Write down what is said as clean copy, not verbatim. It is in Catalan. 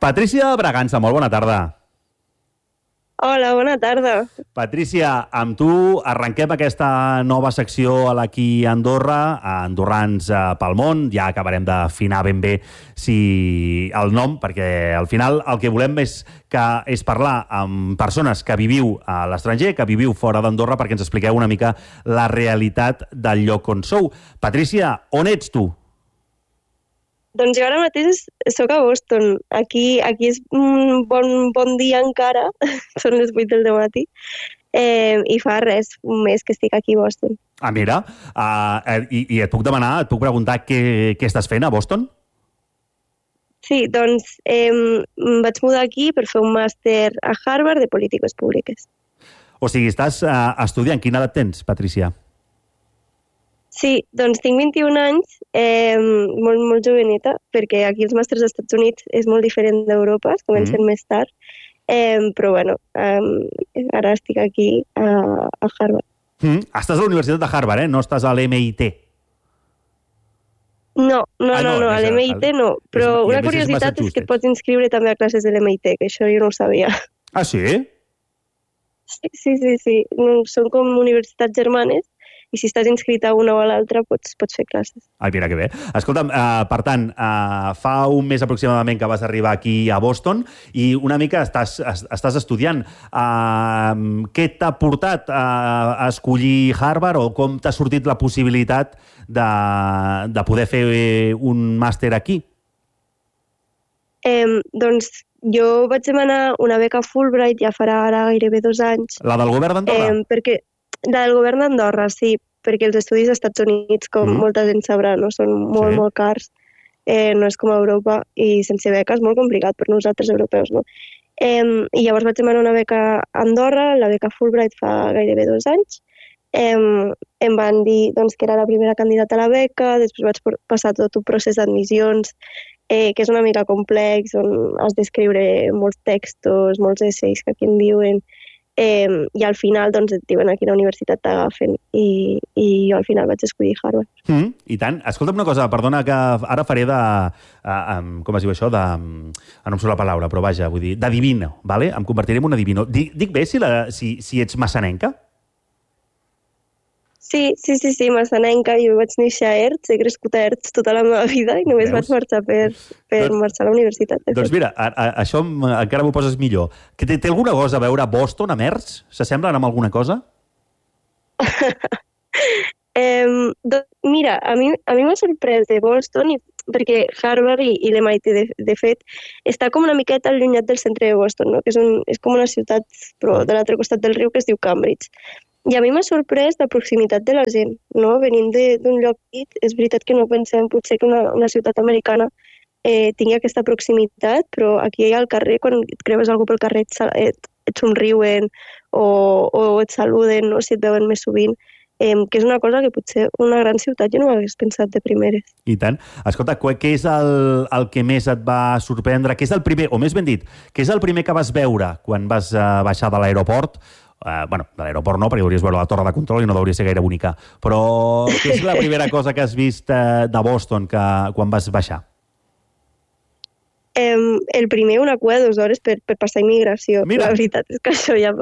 Patrícia de Bragança, molt bona tarda. Hola, bona tarda. Patrícia, amb tu arrenquem aquesta nova secció a l'Aquí Andorra, a Andorrans pel món. Ja acabarem d'afinar ben bé el nom, perquè al final el que volem és parlar amb persones que viviu a l'estranger, que viviu fora d'Andorra, perquè ens expliqueu una mica la realitat del lloc on sou. Patrícia, on ets tu? Doncs jo ara mateix soc a Boston. Aquí és un bon dia encara, són les 8 del matí, i fa res, un mes que estic aquí a Boston. Ah, mira, i et puc preguntar què estàs fent a Boston? Sí, doncs vaig mudar aquí per fer un màster a Harvard de Polítiques Públiques. O sigui, estàs estudiant. Quina edat tens, Patrícia? Sí, doncs tinc 21 anys, molt joveneta, perquè aquí els màsters als Estats Units és molt diferent d'Europa, es comencen més tard, però bueno, ara estic aquí a Harvard. Estàs a la Universitat de Harvard, no estàs a l'MIT. No, a l'MIT no, però una curiositat és que et pots inscriure també a classes de l'MIT, que això jo no ho sabia. Ah, sí? Sí. Són com universitats germanes, i si estàs inscrit a una o a l'altra pots fer classes. Ai, mira que bé. Escolta'm, per tant, fa un mes aproximadament que vas arribar aquí a Boston i una mica estàs estudiant. Què t'ha portat a escollir Harvard o com t'ha sortit la possibilitat de poder fer un màster aquí? Doncs jo vaig demanar una beca Fulbright, ja farà ara gairebé 2 anys. La del govern d'Andorra? La del govern d'Andorra, sí, perquè els estudis als Estats Units, com molta gent sabrà, no? Són molt cars, no és com a Europa, i sense beca és molt complicat per nosaltres europeus, no? I llavors vaig demanar una beca a Andorra, la beca Fulbright fa gairebé 2 anys. Em van dir que era la primera candidata a la beca, després vaig passar tot un procés d'admissions, que és una mica complex, on has d'escriure molts textos, molts essays que aquí en diuen, i al final et diuen a quina universitat t'agafen, i jo al final vaig escollir Harvard. I tant. Escolta'm una cosa, perdona que ara faré com es diu això? No em surt la paraula, però vaja, vull dir, d'adivino, ¿vale? Em convertiré en un adivino. Dic bé si ets massanenca? Sí, massanenca. Jo vaig néixer a Erts, he crescut a Erts tota la meva vida i només vaig marxar per marxar a la universitat. Doncs mira, això encara m'ho poses millor. Té alguna cosa a veure Boston amb Erts? S'assemblen amb alguna cosa? Mira, a mi m'ha sorprès de Boston perquè Harvard i l'MIT, de fet, està com una miqueta allunyat del centre de Boston, no? Que és com una ciutat, però de l'altre costat del riu, que es diu Cambridge. I a mi m'ha sorprès la proximitat de la gent, no? Venint d'un lloc petit, és veritat que no pensem potser que una ciutat americana tingui aquesta proximitat, però aquí al carrer, quan et creus algú pel carrer, et somriuen o et saluden, no? Si et veuen més sovint, que és una cosa que potser una gran ciutat jo no ho hagués pensat de primeres. I tant. Escolta, què és el que més et va sorprendre? Què és el primer, o més ben dit, què és el primer que vas veure quan vas baixar de l'aeroport? De l'aeroport no, perquè hauries veure la torre de control i no hauria ser gaire bonica. Però què és la primera cosa que has vist de Boston quan vas baixar? El primer, una cua de 2 hores per passar immigració. Mira. La veritat és que això ja